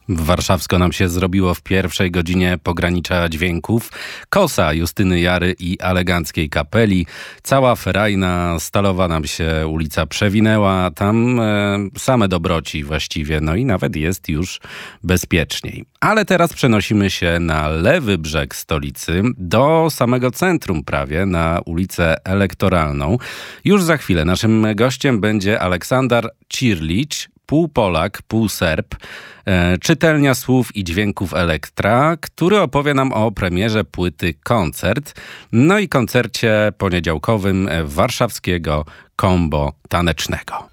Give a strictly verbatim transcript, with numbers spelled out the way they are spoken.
Warszawsko nam się zrobiło w pierwszej godzinie pogranicza dźwięków. Kosa Justyny Jary i Eleganckiej Kapeli. Cała ferajna stalowa nam się ulica przewinęła. Tam e, same dobroci właściwie. No i nawet jest już bezpieczniej. Ale teraz przenosimy się na lewy brzeg stolicy, do samego centrum prawie, na ulicę Elektoralną. Już za chwilę naszym gościem będzie Aleksandar Cirlicz, pół Polak, pół Serb, e, czytelnia słów i dźwięków Elektra, który opowie nam o premierze płyty Koncert, no i koncercie poniedziałkowym warszawskiego kombo tanecznego.